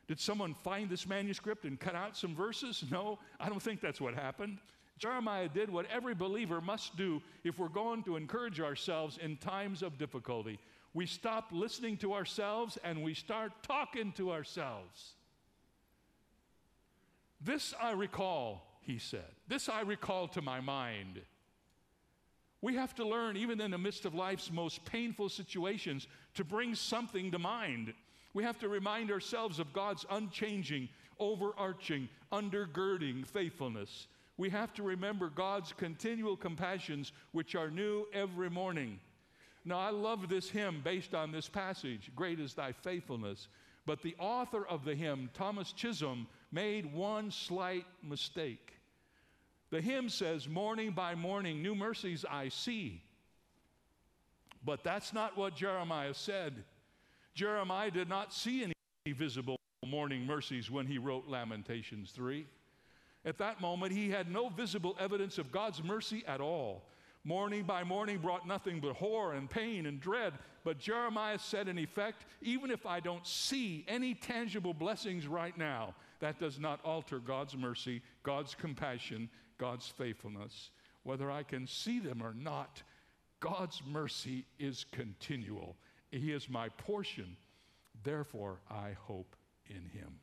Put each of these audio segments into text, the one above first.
Did someone find this manuscript and cut out some verses? No, I don't think that's what happened. Jeremiah did what every believer must do if we're going to encourage ourselves in times of difficulty. We stop listening to ourselves and we start talking to ourselves. This I recall, he said. This I recall to my mind. We have to learn, even in the midst of life's most painful situations, to bring something to mind. We have to remind ourselves of God's unchanging, overarching, undergirding faithfulness. We have to remember God's continual compassions, which are new every morning. Now, I love this hymn based on this passage, "Great is thy faithfulness." But the author of the hymn, Thomas Chisholm, made one slight mistake. The hymn says, "Morning by morning, new mercies I see." But that's not what Jeremiah said. Jeremiah did not see any visible morning mercies when he wrote Lamentations 3. At that moment, he had no visible evidence of God's mercy at all. Morning by morning brought nothing but horror and pain and dread. But Jeremiah said, in effect, even if I don't see any tangible blessings right now, that does not alter God's mercy, God's compassion, God's faithfulness. Whether I can see them or not, God's mercy is continual. He is my portion. Therefore, I hope in him.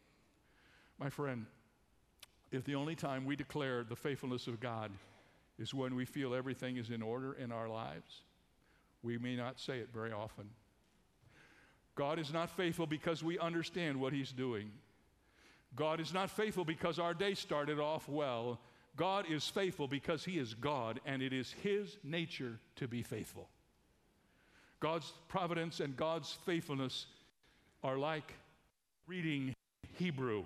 My friend, if the only time we declare the faithfulness of God is when we feel everything is in order in our lives, we may not say it very often. God is not faithful because we understand what he's doing. God is not faithful because our day started off well. God is faithful because he is God, and it is his nature to be faithful. God's providence and God's faithfulness are like reading Hebrew.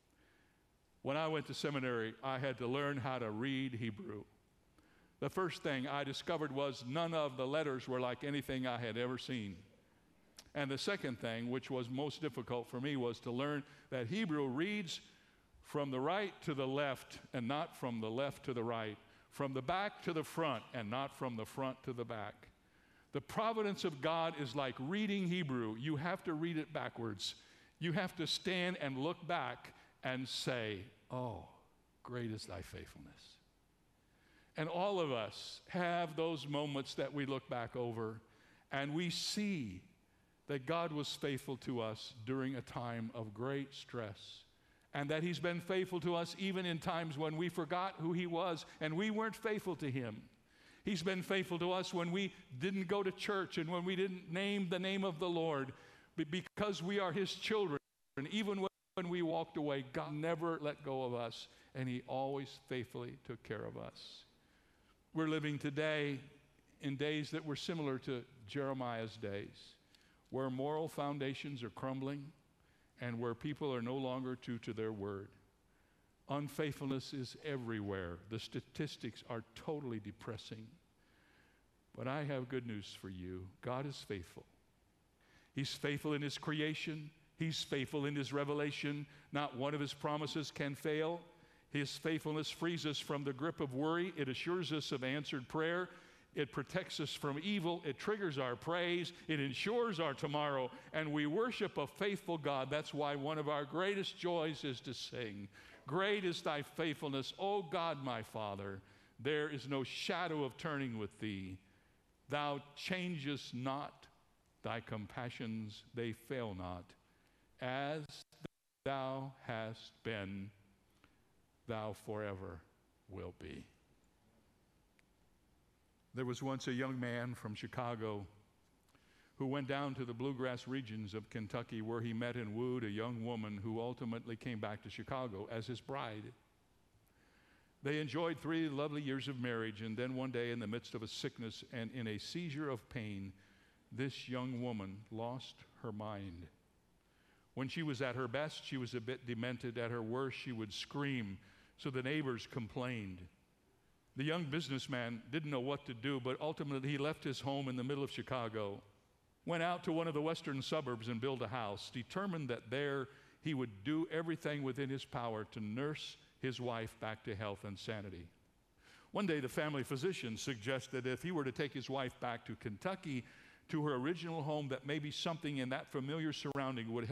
When I went to seminary, I had to learn how to read Hebrew. The first thing I discovered was none of the letters were like anything I had ever seen. And the second thing, which was most difficult for me, was to learn that Hebrew reads from the right to the left and not from the left to the right, from the back to the front and not from the front to the back. The providence of God is like reading Hebrew. You have to read it backwards. You have to stand and look back and say, "Oh, great is thy faithfulness." And all of us have those moments that we look back over and we see that God was faithful to us during a time of great stress, and that he's been faithful to us even in times when we forgot who he was and we weren't faithful to him. He's been faithful to us when we didn't go to church and when we didn't name the name of the Lord, because we are his children. And even when we walked away, God never let go of us, and he always faithfully took care of us. We're living today in days that were similar to Jeremiah's days, where moral foundations are crumbling and where people are no longer true to their word. Unfaithfulness is everywhere. The statistics are totally depressing. But I have good news for you. God is faithful. He's faithful in his creation. He's faithful in his revelation. Not one of his promises can fail. His faithfulness frees us from the grip of worry. It assures us of answered prayer. It protects us from evil. It triggers our praise. It ensures our tomorrow. And we worship a faithful God. That's why one of our greatest joys is to sing, "Great is thy faithfulness, O God my Father. There is no shadow of turning with thee. Thou changest not. Thy compassions, they fail not. As thou hast been, thou forever will be." There was once a young man from Chicago who went down to the bluegrass regions of Kentucky, where he met and wooed a young woman who ultimately came back to Chicago as his bride. They enjoyed 3 lovely years of marriage, and then one day, in the midst of a sickness and in a seizure of pain, this young woman lost her mind. When she was at her best, she was a bit demented. At her worst, she would scream, so the neighbors complained. The young businessman didn't know what to do, but ultimately he left his home in the middle of Chicago, went out to one of the western suburbs and built a house, determined that there he would do everything within his power to nurse his wife back to health and sanity. One day, the family physician suggested if he were to take his wife back to Kentucky, to her original home, that maybe something in that familiar surrounding would